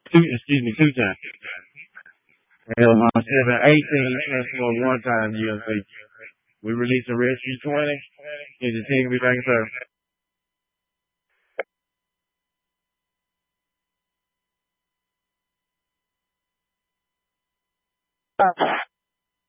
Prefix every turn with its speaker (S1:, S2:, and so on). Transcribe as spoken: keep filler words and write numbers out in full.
S1: Two, excuse me, two times. Hell, my seven eighteen transformed one time U S B. We released a Rescue twenty. Can you take me back in service?